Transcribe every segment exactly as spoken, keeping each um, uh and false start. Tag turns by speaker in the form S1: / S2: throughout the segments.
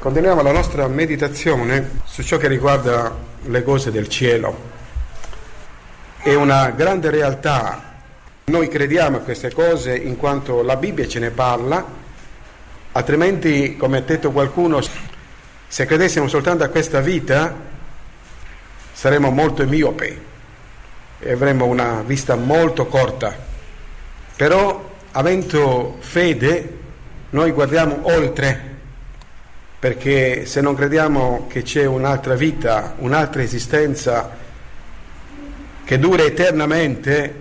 S1: Continuiamo la nostra meditazione su ciò che riguarda le cose del cielo. È una grande realtà. Noi crediamo a queste cose in quanto la Bibbia ce ne parla, altrimenti, come ha detto qualcuno, se credessimo soltanto a questa vita saremmo molto miopi e avremmo una vista molto corta. Però, avendo fede, noi guardiamo oltre, perché se non crediamo che c'è un'altra vita, un'altra esistenza che dura eternamente,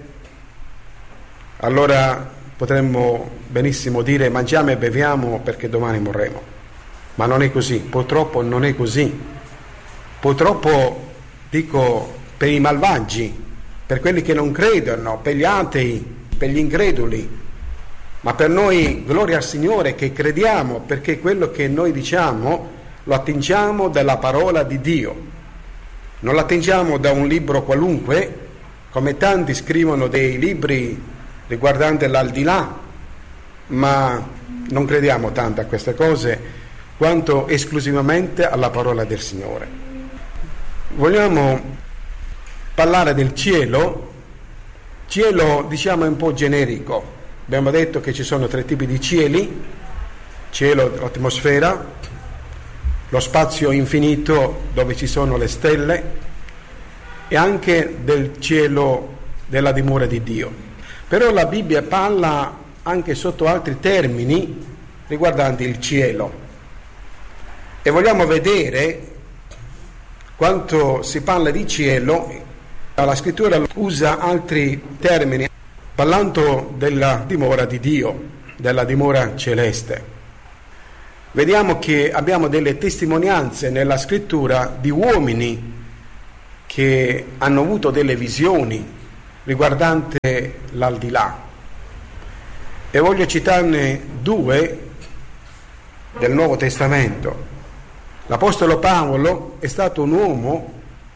S1: allora potremmo benissimo dire mangiamo e beviamo perché domani morremo. Ma non è così, purtroppo non è così. Purtroppo, dico, per i malvagi, per quelli che non credono, per gli atei, per gli increduli. Ma per noi, gloria al Signore, che crediamo, perché quello che noi diciamo lo attingiamo dalla parola di Dio. Non lo attingiamo da un libro qualunque, come tanti scrivono dei libri riguardanti l'aldilà, ma non crediamo tanto a queste cose quanto esclusivamente alla parola del Signore. Vogliamo parlare del cielo. Cielo, diciamo, è un po' generico. Abbiamo detto che ci sono tre tipi di cieli: cielo, l'atmosfera, lo spazio infinito dove ci sono le stelle, e anche del cielo della dimora di Dio. Però la Bibbia parla anche sotto altri termini riguardanti il cielo, e vogliamo vedere quanto si parla di cielo. La scrittura usa altri termini parlando della dimora di Dio, della dimora celeste. Vediamo che abbiamo delle testimonianze nella scrittura di uomini che hanno avuto delle visioni riguardanti l'aldilà, e voglio citarne due del Nuovo Testamento. L'Apostolo Paolo è stato un uomo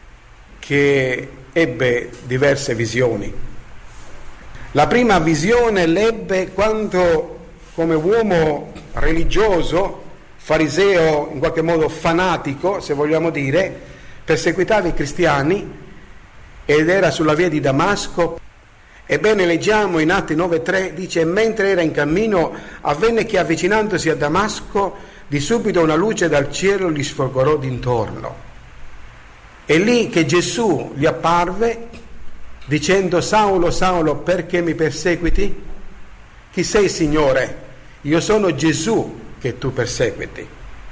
S1: che ebbe diverse visioni. La prima visione l'ebbe quando, come uomo religioso, fariseo, in qualche modo fanatico, se vogliamo dire, perseguitava i cristiani ed era sulla via di Damasco. Ebbene, leggiamo in Atti nove tre, dice: mentre era in cammino avvenne che, avvicinandosi a Damasco, di subito una luce dal cielo gli sfolgorò d'intorno. E lì che Gesù gli apparve dicendo: Saulo, Saulo, perché mi perseguiti? Chi sei, Signore? Io sono Gesù che tu perseguiti.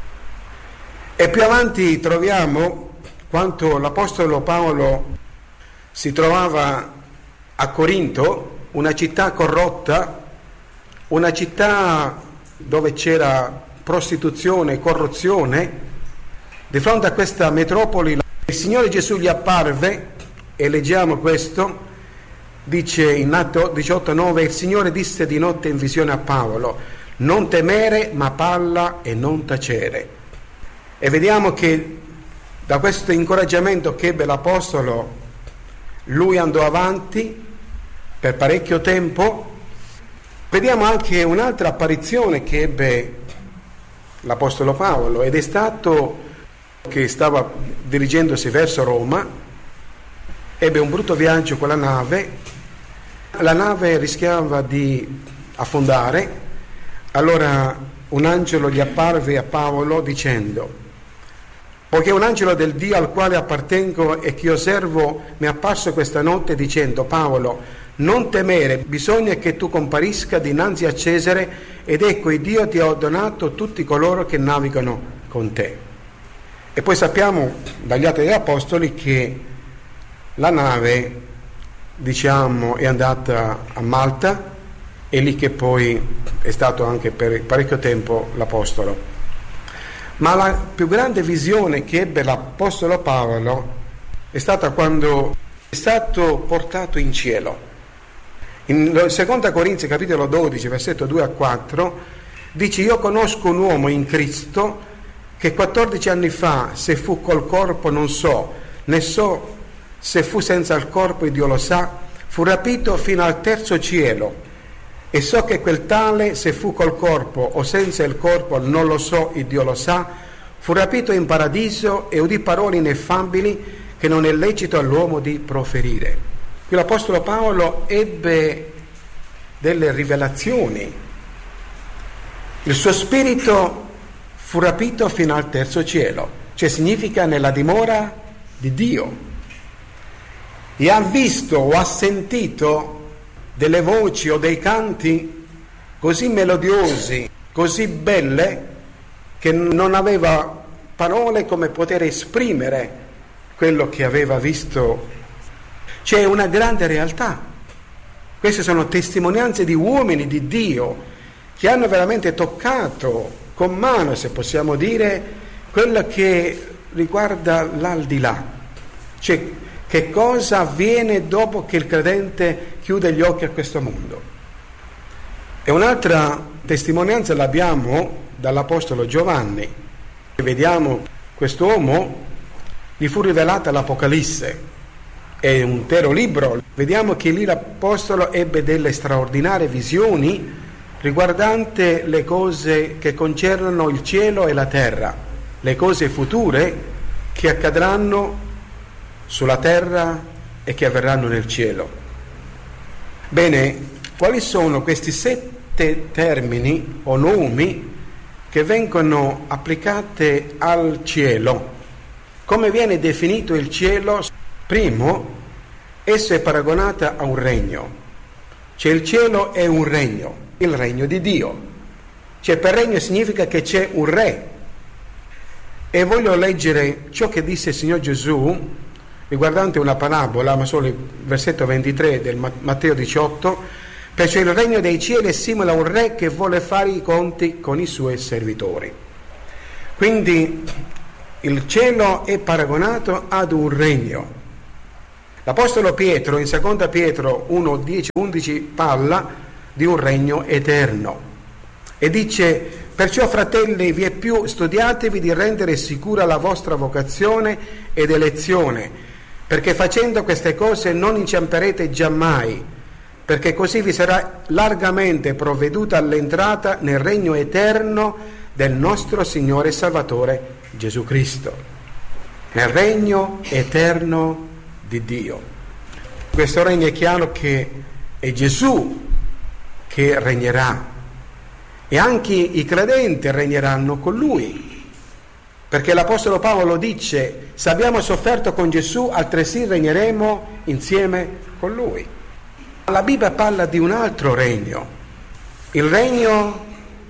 S1: E più avanti troviamo quanto l'Apostolo Paolo si trovava a Corinto, una città corrotta, una città dove c'era prostituzione e corruzione. Di fronte a questa metropoli il Signore Gesù gli apparve, e leggiamo questo, dice in Atti diciotto nove: il Signore disse di notte in visione a Paolo: non temere, ma parla e non tacere. E vediamo che da questo incoraggiamento che ebbe l'Apostolo, lui andò avanti per parecchio tempo. Vediamo anche un'altra apparizione che ebbe l'Apostolo Paolo, ed è stato che stava dirigendosi verso Roma. Ebbe un brutto viaggio con la nave, la nave rischiava di affondare. Allora un angelo gli apparve a Paolo dicendo: poiché un angelo del Dio al quale appartengo e che io servo mi è apparso questa notte dicendo: Paolo, non temere, bisogna che tu comparisca dinanzi a Cesare, ed ecco il Dio ti ha donato tutti coloro che navigano con te. E poi sappiamo dagli Atti degli Apostoli che la nave, diciamo, è andata a Malta, e lì che poi è stato anche per parecchio tempo l'Apostolo. Ma la più grande visione che ebbe l'Apostolo Paolo è stata quando è stato portato in cielo. In seconda Corinzi capitolo dodici versetto due a quattro dice: io conosco un uomo in Cristo che quattordici anni fa, se fu col corpo non so, ne so se fu senza il corpo, Dio lo sa, fu rapito fino al terzo cielo, e so che quel tale, se fu col corpo o senza il corpo, non lo so, Dio lo sa, fu rapito in paradiso e udì parole ineffabili che non è lecito all'uomo di proferire. Qui l'Apostolo Paolo ebbe delle rivelazioni. Il suo spirito fu rapito fino al terzo cielo, cioè significa nella dimora di Dio. E ha visto o ha sentito delle voci o dei canti così melodiosi, così belle, che non aveva parole come poter esprimere quello che aveva visto. C'è una grande realtà. Queste sono testimonianze di uomini di Dio che hanno veramente toccato con mano, se possiamo dire, quello che riguarda l'aldilà. Cioè, che cosa avviene dopo che il credente chiude gli occhi a questo mondo. E un'altra testimonianza l'abbiamo dall'Apostolo Giovanni. Vediamo quest'uomo, gli fu rivelata l'Apocalisse, è un intero libro. Vediamo che lì l'Apostolo ebbe delle straordinarie visioni riguardanti le cose che concernono il cielo e la terra, le cose future che accadranno sulla terra e che avverranno nel cielo. Bene, quali sono questi sette termini o nomi che vengono applicati al cielo? Come viene definito il cielo? Primo, esso è paragonato a un regno. Cioè il cielo è un regno, il regno di Dio. Cioè per regno significa che c'è un re. E voglio leggere ciò che disse il Signor Gesù riguardante una parabola, ma solo il versetto ventitré del Matteo diciotto, perciò il regno dei cieli è simile a un re che vuole fare i conti con i suoi servitori. Quindi il cielo è paragonato ad un regno. L'Apostolo Pietro in seconda Pietro uno, dieci, undici parla di un regno eterno e dice: perciò fratelli, vi è più studiatevi di rendere sicura la vostra vocazione ed elezione, perché facendo queste cose non inciamperete giammai, perché così vi sarà largamente provveduta all'entrata nel regno eterno del nostro Signore e Salvatore Gesù Cristo, nel regno eterno di Dio. Questo regno è chiaro che è Gesù che regnerà e anche i credenti regneranno con Lui. Perché l'Apostolo Paolo dice: se abbiamo sofferto con Gesù, altresì regneremo insieme con Lui. La Bibbia parla di un altro regno, il regno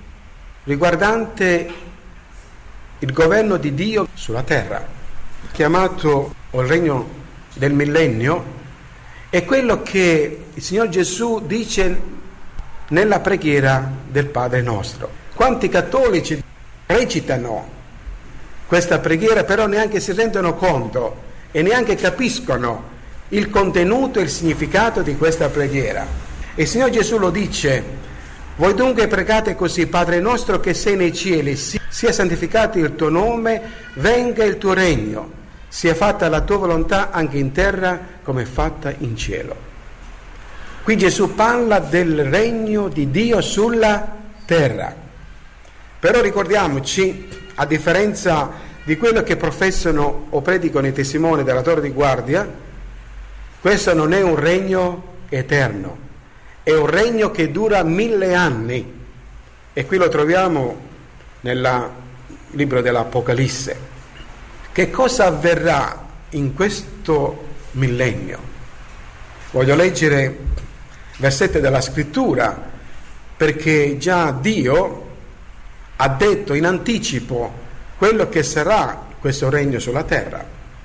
S1: riguardante il governo di Dio sulla terra, chiamato il regno del millennio. È quello che il Signor Gesù dice nella preghiera del Padre nostro. Quanti cattolici recitano questa preghiera, però neanche si rendono conto e neanche capiscono il contenuto e il significato di questa preghiera. E il Signor Gesù lo dice: voi dunque pregate così: Padre nostro che sei nei cieli, sia santificato il tuo nome, venga il tuo regno, sia fatta la tua volontà anche in terra come è fatta in cielo. Qui Gesù parla del regno di Dio sulla terra. Però ricordiamoci, a differenza di quello che professano o predicano i testimoni della Torre di Guardia, questo non è un regno eterno, è un regno che dura mille anni. E qui lo troviamo nel libro dell'Apocalisse. Che cosa avverrà in questo millennio? Voglio leggere versetti della Scrittura, perché già Dio ha detto in anticipo quello che sarà questo regno sulla terra.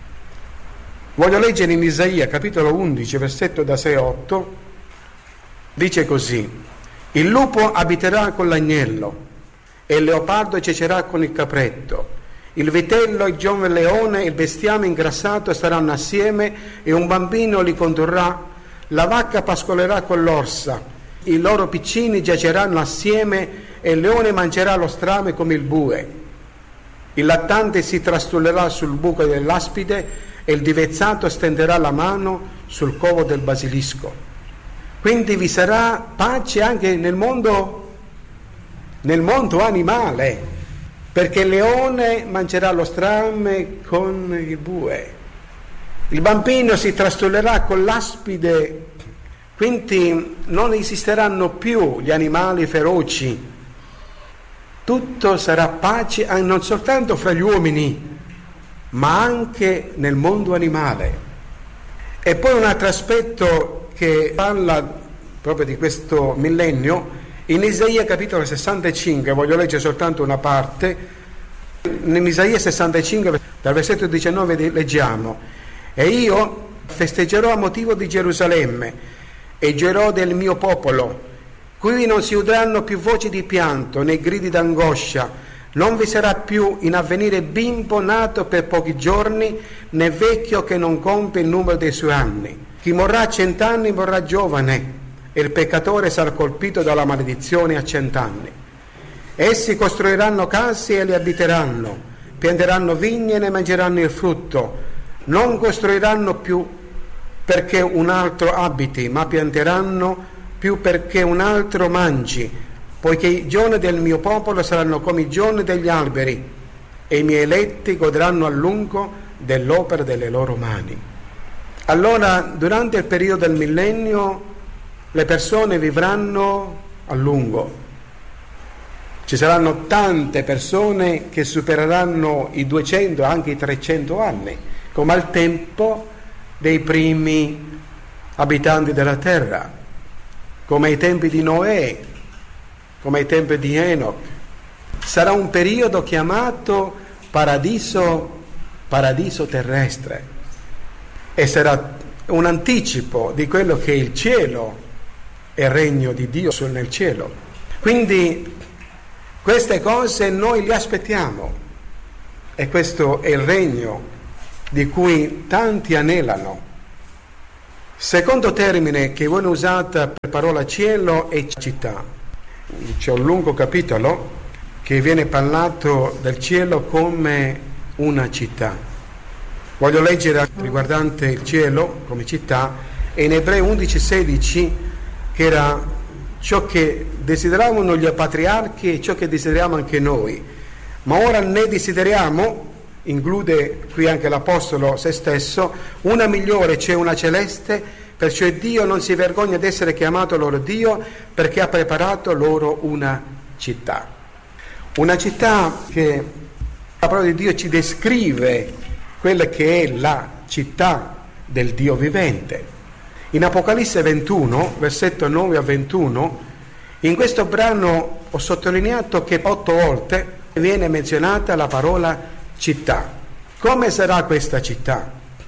S1: Voglio leggere in Isaia capitolo undici, versetto da sei a otto, dice così: il lupo abiterà con l'agnello e il leopardo ciecerà con il capretto, il vitello, il giovane leone e il bestiame ingrassato staranno assieme e un bambino li condurrà, la vacca pascolerà con l'orsa, i loro piccini giaceranno assieme e il leone mangerà lo strame come il bue. Il lattante si trastullerà sul buco dell'aspide e il divezzato stenderà la mano sul covo del basilisco. Quindi vi sarà pace anche nel mondo, nel mondo animale. perché il leone mangerà lo strame con il bue, il bambino si trastullerà con l'aspide, quindi non esisteranno più gli animali feroci, tutto sarà pace non soltanto fra gli uomini, ma anche nel mondo animale. E poi un altro aspetto che parla proprio di questo millennio, in Isaia capitolo sessantacinque, voglio leggere soltanto una parte, in Isaia sessantacinque, dal versetto diciannove leggiamo: e io festeggerò a motivo di Gerusalemme e gioirò del mio popolo. Qui non si udranno più voci di pianto né gridi d'angoscia, non vi sarà più in avvenire bimbo nato per pochi giorni, né vecchio che non compie il numero dei suoi anni. Chi morrà a cent'anni morrà giovane, e il peccatore sarà colpito dalla maledizione a cent'anni. Essi costruiranno case e le abiteranno, pianteranno vigne e ne mangeranno il frutto. Non costruiranno più perché un altro abiti, ma pianteranno più perché un altro mangi, poiché i giorni del mio popolo saranno come i giorni degli alberi, e i miei eletti godranno a lungo dell'opera delle loro mani. Allora, durante il periodo del millennio, le persone vivranno a lungo. Ci saranno tante persone che supereranno i duecento, anche i trecento anni, come al tempo dei primi abitanti della terra, come ai tempi di Noè, come ai tempi di Enoch. Sarà un periodo chiamato paradiso, paradiso terrestre, e sarà un anticipo di quello che è il cielo e il regno di Dio nel cielo. Quindi queste cose noi le aspettiamo, e questo è il regno di cui tanti anelano. Secondo termine che viene usata per parola cielo è città. C'è un lungo capitolo che viene parlato del cielo come una città. Voglio leggere riguardante il cielo come città, e in Ebrei undici sedici, che era ciò che desideravano gli patriarchi e ciò che desideriamo anche noi. Ma ora ne desideriamo, include qui anche l'Apostolo se stesso, una migliore, cioè una celeste, perciò Dio non si vergogna di essere chiamato loro Dio, perché ha preparato loro una città. Una città che la parola di Dio ci descrive quella che è la città del Dio vivente. In Apocalisse ventuno, versetto nove a ventuno, in questo brano ho sottolineato che otto volte viene menzionata la parola città. Come sarà questa città?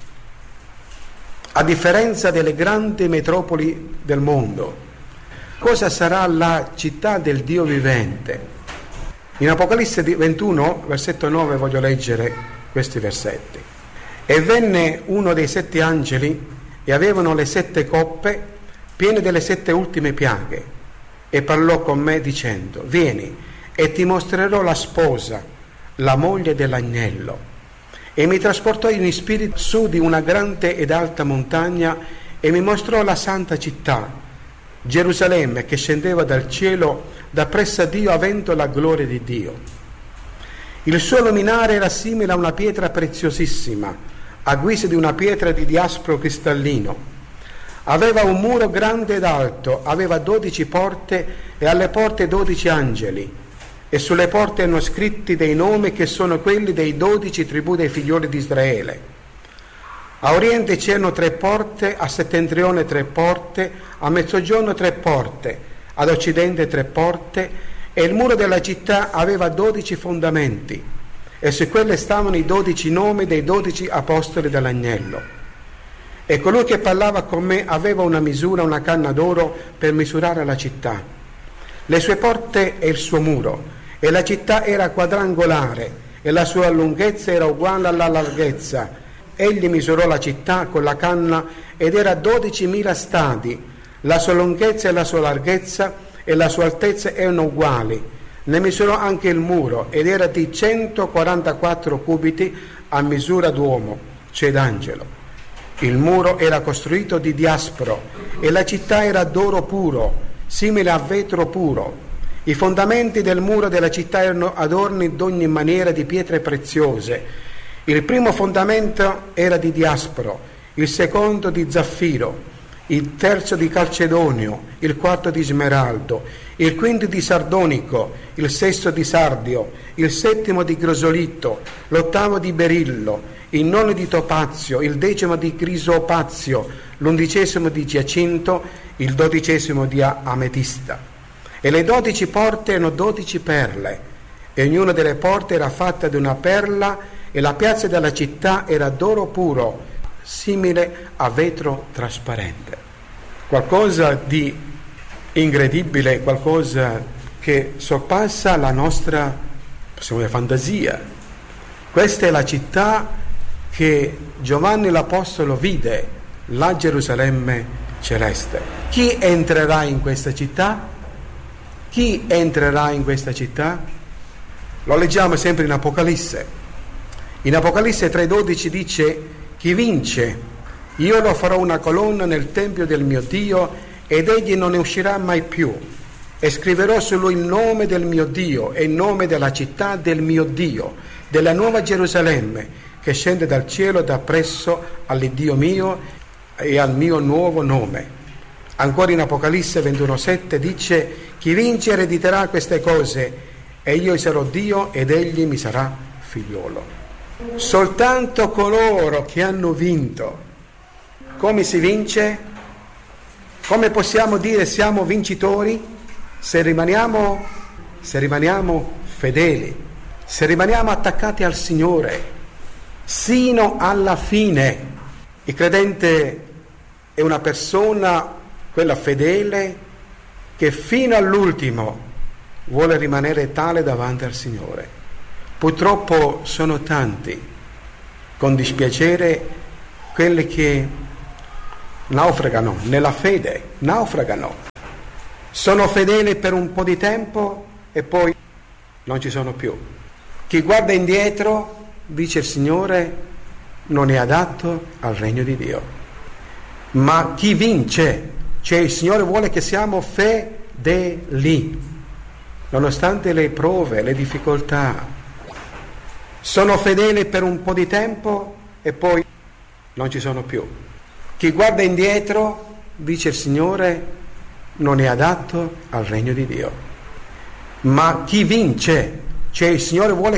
S1: A differenza delle grandi metropoli del mondo, cosa sarà la città del Dio vivente? In Apocalisse ventuno, versetto nove, voglio leggere questi versetti. E venne uno dei sette angeli, e avevano le sette coppe piene delle sette ultime piaghe, e parlò con me dicendo: vieni, e ti mostrerò la sposa, la moglie dell'agnello. E mi trasportò in spirito su di una grande ed alta montagna, e mi mostrò la santa città, Gerusalemme, che scendeva dal cielo da presso a Dio, avendo la gloria di Dio. Il suo luminare era simile a una pietra preziosissima, a guisa di una pietra di diaspro cristallino. Aveva un muro grande ed alto, aveva dodici porte, e alle porte dodici angeli, e sulle porte erano scritti dei nomi che sono quelli dei dodici tribù dei figlioli di Israele. A oriente c'erano tre porte, a settentrione tre porte, a mezzogiorno tre porte, ad occidente tre porte, e il muro della città aveva dodici fondamenti, e su quelle stavano i dodici nomi dei dodici apostoli dell'agnello. E colui che parlava con me aveva una misura, una canna d'oro per misurare la città, le sue porte e il suo muro, e la città era quadrangolare, e la sua lunghezza era uguale alla larghezza. Egli misurò la città con la canna, ed era dodicimila stadi, la sua lunghezza e la sua larghezza e la sua altezza erano uguali. Ne misurò anche il muro, ed era di centoquarantaquattro cubiti a misura d'uomo, cioè d'angelo. Il muro era costruito di diaspro, e la città era d'oro puro, simile a vetro puro. I fondamenti del muro della città erano adorni d'ogni maniera di pietre preziose. Il primo fondamento era di diaspro, il secondo di zaffiro, il terzo di calcedonio, il quarto di smeraldo, il quinto di sardonico, il sesto di sardio, il settimo di grosolito, l'ottavo di berillo, il nono di topazio, il decimo di crisopazio, l'undicesimo di giacinto, il dodicesimo di ametista. E le dodici porte erano dodici perle, e ognuna delle porte era fatta di una perla, e la piazza della città era d'oro puro, simile a vetro trasparente. Qualcosa di incredibile, qualcosa che sorpassa la nostra, possiamo dire, fantasia. Questa è la città che Giovanni l'Apostolo vide, la Gerusalemme celeste. Chi entrerà in questa città? Chi entrerà in questa città? Lo leggiamo sempre in Apocalisse. In Apocalisse tre dodici dice: chi vince, io lo farò una colonna nel tempio del mio Dio, ed egli non ne uscirà mai più. E scriverò su lui il nome del mio Dio e il nome della città del mio Dio, della nuova Gerusalemme, che scende dal cielo da presso all'Iddio mio e al mio nuovo nome. Ancora in Apocalisse ventuno sette dice: chi vince erediterà queste cose, e io sarò Dio ed egli mi sarà figliolo. Soltanto coloro che hanno vinto. Come si vince? Come possiamo dire siamo vincitori? Se rimaniamo, se rimaniamo fedeli, se rimaniamo attaccati al Signore sino alla fine. Il credente è una persona, quella fedele, che fino all'ultimo vuole rimanere tale davanti al Signore. Purtroppo sono tanti, con dispiacere, quelli che naufragano nella fede, naufragano. Sono fedeli per un po' di tempo e poi non ci sono più. Chi guarda indietro, dice il Signore, non è adatto al regno di Dio. Ma chi vince, cioè il Signore vuole che siamo fedeli, nonostante le prove, le difficoltà. Sono fedeli per un po' di tempo e poi non ci sono più. Chi guarda indietro, dice il Signore, non è adatto al regno di Dio. Ma chi vince, cioè il Signore vuole